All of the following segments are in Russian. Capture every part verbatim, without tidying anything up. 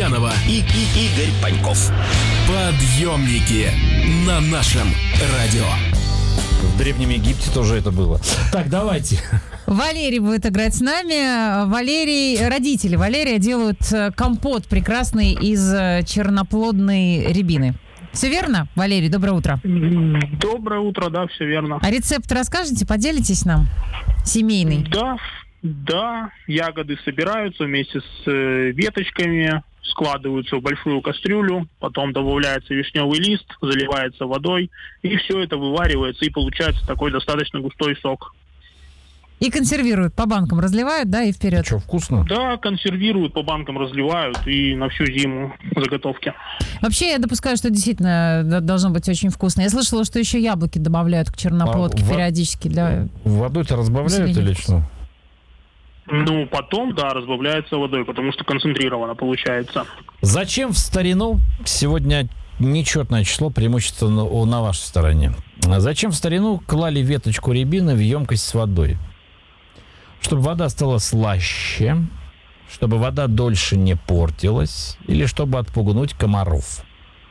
Мартьянова и, и Игорь Паньков. Подъемники на нашем радио. В Древнем Египте тоже это было. Так, давайте. Валерий будет играть с нами. Валерий, родители Валерия делают компот прекрасный из черноплодной рябины. Все верно, Валерий? Доброе утро. Доброе утро, да, все верно. А рецепт расскажете, поделитесь нам? Семейный. Да, да. Ягоды собираются вместе с э, веточками, складываются в большую кастрюлю, потом добавляется вишневый лист, заливается водой, и все это вываривается, и получается такой достаточно густой сок. И консервируют, по банкам разливают, да, и вперед. Что, вкусно? Да, консервируют, по банкам разливают, и на всю зиму заготовки. Вообще, я допускаю, что действительно должно быть очень вкусно. Я слышала, что еще яблоки добавляют к черноплодке а периодически. Для... Водой-то разбавляют или что? Ну, потом, да, разбавляется водой, потому что концентрированно получается. Зачем в старину, сегодня нечетное число, преимущество на, на вашей стороне, зачем в старину клали веточку рябины в емкость с водой? Чтобы вода стала слаще, чтобы вода дольше не портилась, или чтобы отпугнуть комаров?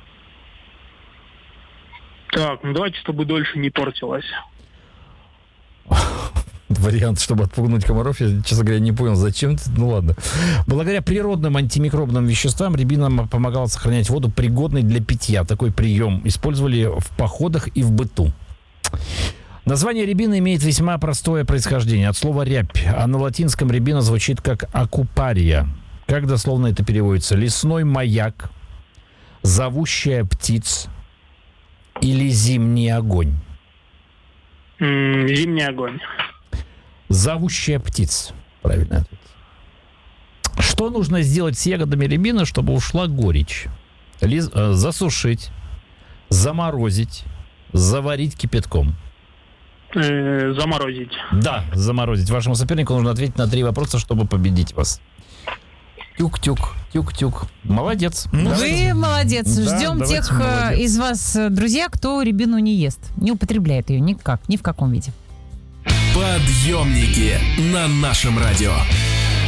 Так, ну давайте, чтобы дольше не портилась. Вариант, чтобы отпугнуть комаров, я, честно говоря, не понял, зачем. Ну ладно. Благодаря природным антимикробным веществам рябина помогала сохранять воду, пригодной для питья. Такой прием использовали в походах и в быту. Название рябины имеет весьма простое происхождение. От слова «рябь», а на латинском рябина звучит как «акупария». Как дословно это переводится? Лесной маяк, зовущая птиц или зимний огонь? М-м, зимний огонь. Зовущая птиц. Правильный ответ. Что нужно сделать с ягодами рябины, чтобы ушла горечь? Лиз, э, засушить, заморозить, заварить кипятком. Э, заморозить. Да, заморозить. Вашему сопернику нужно ответить на три вопроса, чтобы победить вас. Тюк-тюк, тюк-тюк. Молодец. Ну, вы молодец. Да, ждем тех молодец. из вас, друзья, кто рябину не ест. Не употребляет ее никак, ни в каком виде. Подъемники на нашем радио.